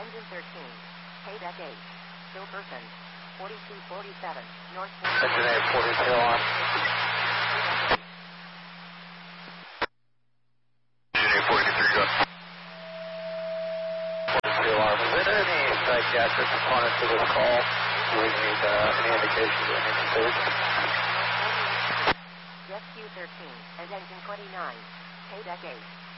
Engine 13. Payback 8. Still person. 4247. North. Engine 8, 42 on. Engine 8, 43, go. 42 on. Is there any psychiatric component to this call? Do we need any indications of any mistake? Jet Q13 and engine 29. Payback 8.